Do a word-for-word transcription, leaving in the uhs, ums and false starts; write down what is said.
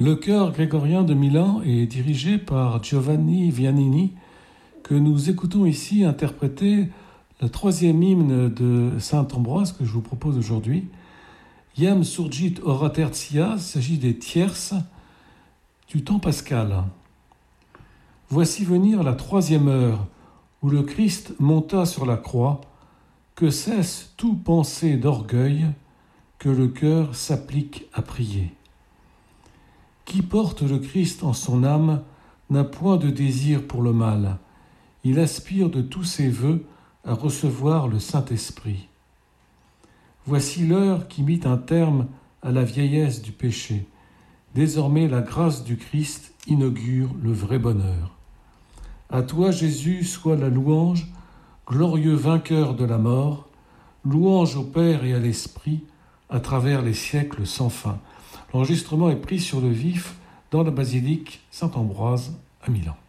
Le chœur grégorien de Milan est dirigé par Giovanni Viannini, que nous écoutons ici interpréter le troisième hymne de saint Ambroise que je vous propose aujourd'hui. Iam surgit ora tertia, il s'agit des tierces du temps pascal. Voici venir la troisième heure où le Christ monta sur la croix, que cesse tout pensée d'orgueil, que le cœur s'applique à prier. Qui porte le Christ en son âme n'a point de désir pour le mal. Il aspire de tous ses vœux à recevoir le Saint-Esprit. Voici l'heure qui mit un terme à la vieillesse du péché. Désormais, la grâce du Christ inaugure le vrai bonheur. À toi, Jésus, soit la louange, glorieux vainqueur de la mort, louange au Père et à l'Esprit, à travers les siècles sans fin. L'enregistrement est pris sur le vif dans la basilique Saint-Ambroise à Milan.